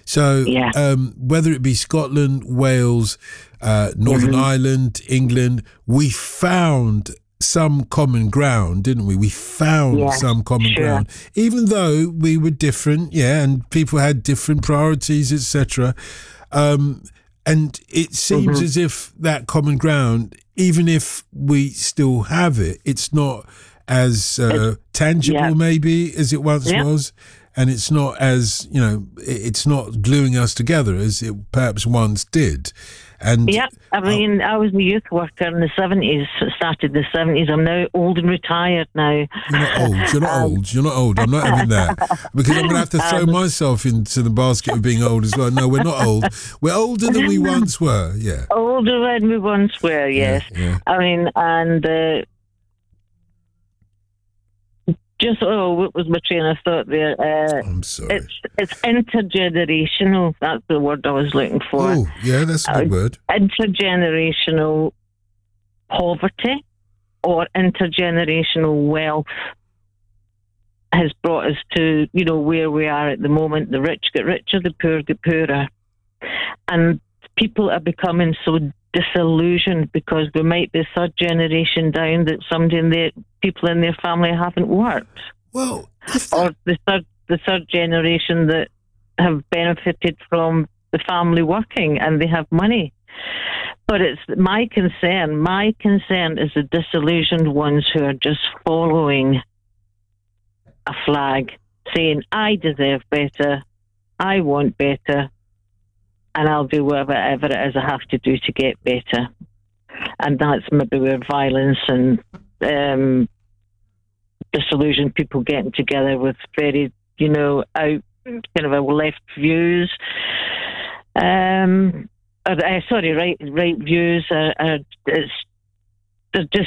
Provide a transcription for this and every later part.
So whether it be Scotland, Wales, Northern Ireland, England, we found some common ground, didn't we? We found some common ground, even though we were different, and people had different priorities, etc. And it seems as if that common ground, even if we still have it, it's not as tangible maybe as it once was. And it's not as, it's not gluing us together as it perhaps once did. And I mean, I was a youth worker in the 70s, started the 70s. I'm now old and retired now. You're not old. You're not old. I'm not having that. Because I'm going to have to throw myself into the basket of being old as well. No, we're not old. We're older than we once were, Older than we once were, yes. Yeah. I mean, and... what was my train of thought there? I'm sorry. It's intergenerational. That's the word I was looking for. Oh, yeah, that's a good word. Intergenerational poverty or intergenerational wealth has brought us to, where we are at the moment. The rich get richer, the poor get poorer. And people are becoming so disillusioned because we might be third generation down that people in their family haven't worked. Well, or the third generation that have benefited from the family working and they have money. But it's my concern is the disillusioned ones who are just following a flag, saying, I deserve better, I want better, and I'll do whatever it is I have to do to get better. And that's maybe where violence and disillusioned people getting together with very, right views. Right views they just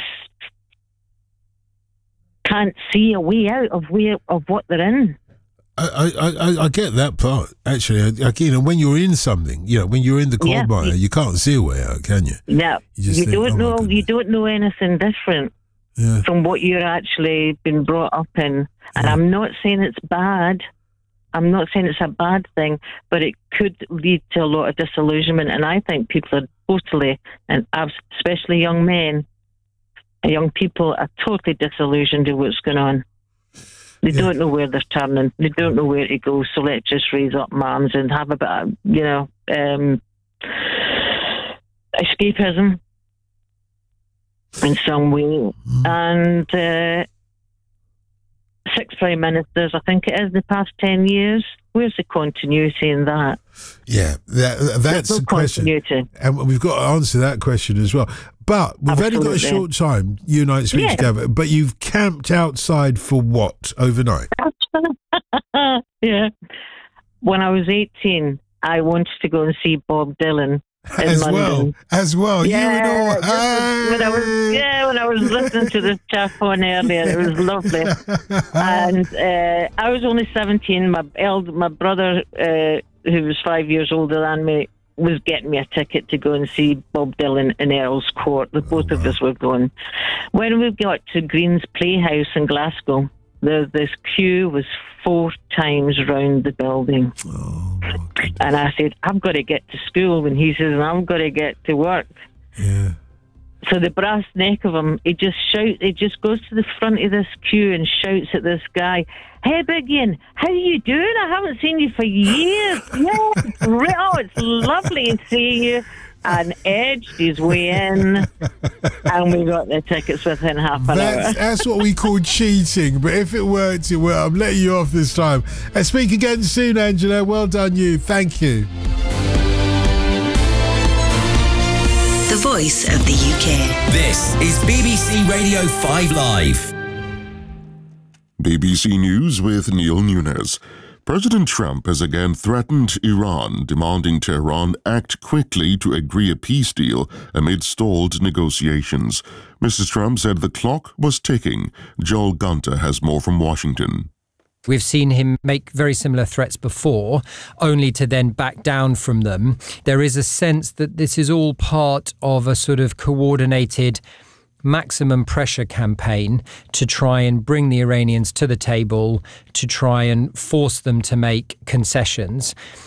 can't see a way out of what they're in. I get that part, actually. When you're in something, when you're in the quagmire, you can't see a way out, can you? No, you don't know anything different from what you're actually been brought up in. And I'm not saying it's bad. I'm not saying it's a bad thing, but it could lead to a lot of disillusionment. And I think people are totally, and especially young men, young people are totally disillusioned with what's going on. They don't know where they're turning. They don't know where to go. So let's just raise up arms and have a bit of, escapism in some way. And 6 prime ministers, I think it is, the past 10 years. Where's the continuity in that? Yeah, that's the question. And we've got to answer that question as well. But we've only got a short time, you and I, to speak together. But you've camped outside for what, overnight? Yeah. When I was 18, I wanted to go and see Bob Dylan in London. As well. Yeah, when I was listening to the chap on earlier, it was lovely. And I was only 17. My brother, who was 5 years older than me, was getting me a ticket to go and see Bob Dylan in Earl's Court. The both of us were going. When we got to Green's Playhouse in Glasgow, this queue was 4 times round the building. Oh, and I said, I've got to get to school. And he says, I've got to get to work. Yeah. So the brass neck of him, he just goes to the front of this queue and shouts at this guy, "Hey, Big Ian, how are you doing? I haven't seen you for years." Yeah, it's lovely to see you. And edged his way in, and we got the tickets within half an hour. That's what we call cheating, but if it worked, it worked. I'm letting you off this time. And speak again soon, Angela. Well done, you. Thank you. The voice of the UK. This is BBC Radio 5 Live. BBC News with Neil Nunes. President Trump has again threatened Iran, demanding Tehran act quickly to agree a peace deal amid stalled negotiations. Mr. Trump said the clock was ticking. Joel Gunter has more from Washington. We've seen him make very similar threats before, only to then back down from them. There is a sense that this is all part of a sort of coordinated maximum pressure campaign to try and bring the Iranians to the table, to try and force them to make concessions.